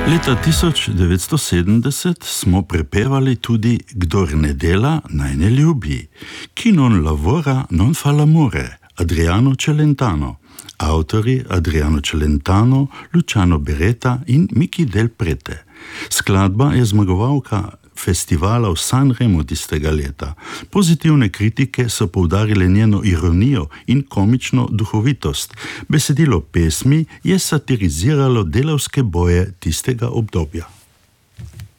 Leta 1970 smo prepevali tudi Kdor ne dela, naj ne ljubi. Chi non lavora non fa l'amore, Adriano Celentano. Avtori Adriano Celentano, Luciano Beretta in Miki Del Prete. Skladba je zmagovalka festivala v Sanremu tistega leta. Pozitivne kritike so poudarile njeno ironijo in komično duhovitost. Besedilo pesmi je satiriziralo delavske boje tistega obdobja.